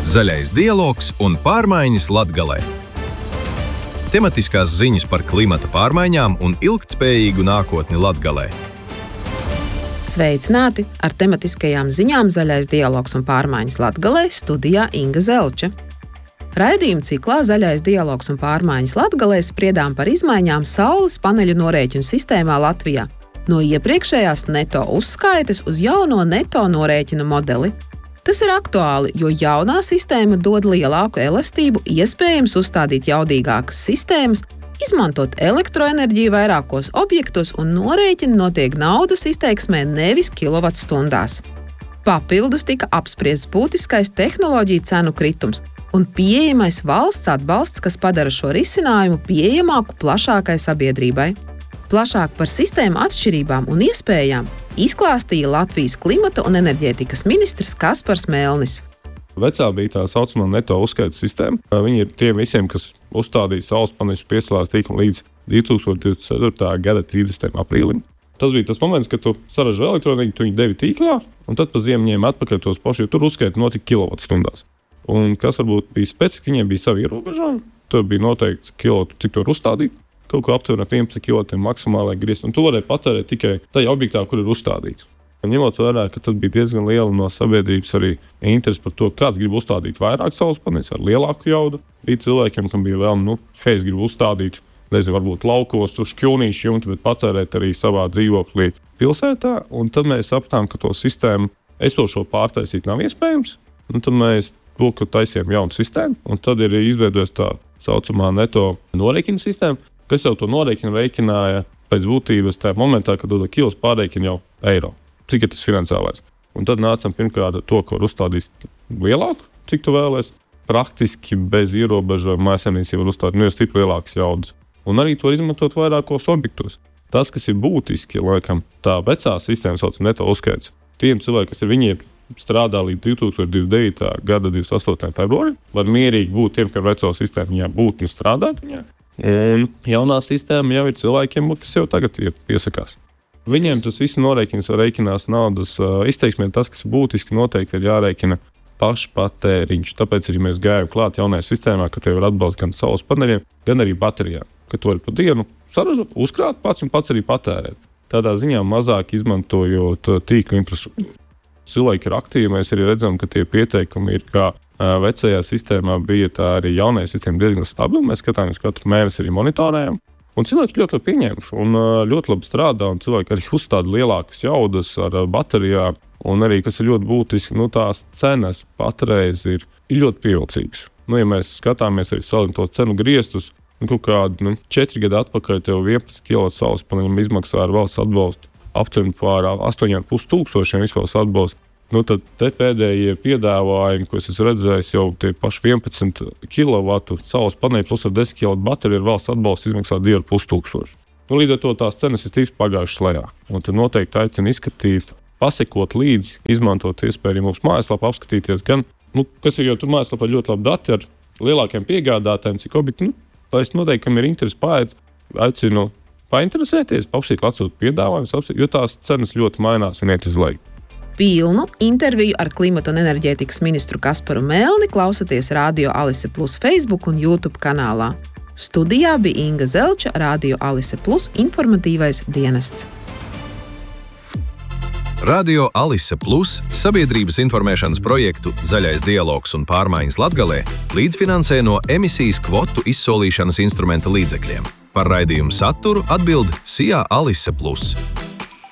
Zaļais dialogs un pārmaiņas Latgalē. Tematiskās ziņas par klimata pārmaiņām un ilgtspējīgu nākotni Latgalē. Sveicināti! Ar tematiskajām ziņām Zaļais dialogs un pārmaiņas Latgalē studijā Inga Zelča. Raidījuma ciklā Zaļais dialogs un pārmaiņas Latgalē spriedām par izmaiņām saules paneļu norēķinu sistēmā Latvijā. No iepriekšējās neto uzskaites uz jauno neto norēķinu modeli. Tas ir aktuāli, jo jaunā sistēma dod lielāku elastību, iespējams uzstādīt jaudīgākas sistēmas, izmantot elektroenerģiju vairākos objektos un norēķini notiek naudas izteiksmē nevis kilovatstundās. Papildus tika apspriests būtiskais tehnoloģiju cenu kritums un pieejamais valsts atbalsts, kas padara šo risinājumu pieejamāku plašākai sabiedrībai. Plašāk par sistēmu atšķirībām un iespējām izklāstīja Latvijas klimata un enerģētikas ministrs Kaspars Melnis. Vecā bija tā saucamā neto uzskaites sistēma. Viņi ir tiem visiem, kas uzstādīja saules paneļus pieslēgts tīklam līdz 2024. gada 30. aprīlim. Tas bija tas moments, kad tu saražo elektroenerģiju, tu viņu devi tīklā, un tad pa ziemu ņēma atpakaļ tos pašus, jo tur uzskaita notika kilovatstundās. Un kas varbūt bija specifika, viņiem bija savi ierobežojumi. Tur bija noteikts kilovatu, cik tur uzstādīt. Kaut ko aptuveni 11 kW maksimālai griezt, un to varēja patērēt tikai tajā objektā, kur ir uzstādīts. Un ņemot vērā, ka tad bija diezgan liela no sabiedrības arī interese par to, kāds grib uzstādīt vairāk saules paneļus ar lielāku jaudu. Bija cilvēkiem, kam bija vēlme, es gribu uzstādīt, varbūt laukos uz šķūnīšu jumtu, bet patērēt arī savā dzīvoklī pilsētā. Un tad mēs sapratām, ka to sistēmu esošo pārtaisīt nav iespējams. Un tad mēs taisījām jaunu sistēmu, un tad ir izveidojusies tā saucamā neto norēķina sistēma, kas jau to norēķinu rēķināja pēc būtības tajā momentā, kad to kilos pārrēķina jau eiro. Cik ir tas finansiālais? Un tad nācam pirmkārt ar to, ko var uzstādīt lielāku, cik tu vēlies. Praktiski bez ierobežojuma mājsaimniecība var uzstādīt no stipri lielākas jaudas. Un arī to izmantot vairākos objektos. Tas, kas ir būtiski, laikam, tā vecā sistēma sauc neto uzskaits. Tiem cilvēkiem, kas ir viņiem strādā līdz 2029. gada 28. februārim, var mierīgi būt tiem, ka veco sistēmu viņā būt un strādāt viņā. Un jaunā sistēma jau ir cilvēkiem, kas jau tagad piesakās. Viņiem tas viss norēķins var rēķinās naudas izteiksmē. Tas, kas būtiski noteikti ir jārēķina pašpatēriņš. Tāpēc arī mēs gājām klāt jaunajā sistēmā, ka tev ir atbalsts gan saules paneļiem, gan arī baterijām. Ka to var pa dienu saražot, uzkrāt pats un pats arī patērēt. Tādā ziņā mazāk izmantojot tīkla infrastruktūru. Cilvēki ir aktīvi, mēs arī redzam, ka tie pieteikumi ir kā vecajā sistēmā bija, tā arī jaunajā sistēma diezgan stabila. Mēs skatāmies katru mēnesi arī monitorējam. Un cilvēki ļoti pieņēmuši un ļoti labi strādā. Un cilvēki arī uzstāda lielākas jaudas ar baterijām. Un arī, kas ir ļoti būtiski, tās cenas patreiz ir ļoti pievilcīgas. Ja mēs skatāmies arī salīdzinot to cenu griestus, kaut kādu 4 gadu atpakaļ tev 11 kW saules paneļiem izmaksā ar valsts atbalstu aptuveni pār 8,5 tūkstošiem vispār atbalstu. Tad te pēdējie piedāvājumi, ko es redzēju, jau tie paši 11 kW saules paneļi plus ar 10 kW bateriju ar valsts atbalstu izmaksā 2,5 tūkstoši. Līdz ar to tās cenas ir tīri pagājušas lejā. Un tad noteikti aicinu izskatīt, pasekot līdzi, izmantot iespēju mūsu mājaslapā, apskatīties gan, kas ir jau tur mājaslapā ļoti labi dati ar lielākiem piegādātājiem, cik objekti, es noteikti, kam ir interesi pārēt, aicinu painteresēties, apsīt atsūt piedāvājumus, jo tās cenas ļoti mainās un iet uz leju. Pilnu interviju ar klimata un enerģētikas ministru Kasparu Melni klausoties Radio Alise Plus Facebook un YouTube kanālā. Studijā bija Inga Zelča, Radio Alise Plus informatīvais dienests. Radio Alise Plus sabiedrības informēšanas projektu Zaļais dialogs un pārmaiņas Latgalē līdzfinansē no emisijas kvotu izsolīšanas instrumenta līdzekļiem. Par raidījumu saturu atbild SIA Alise Plus.